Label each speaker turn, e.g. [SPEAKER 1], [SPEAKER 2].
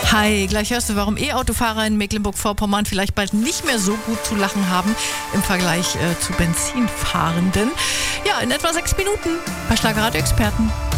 [SPEAKER 1] Hi, gleich hörst du, warum E-Autofahrer in Mecklenburg-Vorpommern vielleicht bald nicht mehr so gut zu lachen haben im Vergleich zu Benzinfahrenden. Ja, in etwa 6 Minuten bei Schlagerradio Experten.